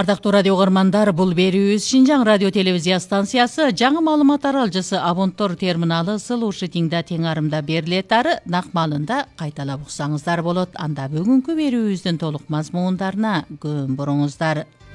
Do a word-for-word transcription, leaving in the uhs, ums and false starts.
Ардактуу радио угармандар, бул берүүбүз Шинжаң радио телевизия станциясы жаңы маалымат аралжысы Абонтор терминалы ысыл ушитиңда тең арымда берилет ары нак маалында кайталап уксаңыздар болот. Анда бүгүнкү берүүбүздүн толук мазмундарына көң буруңуздар.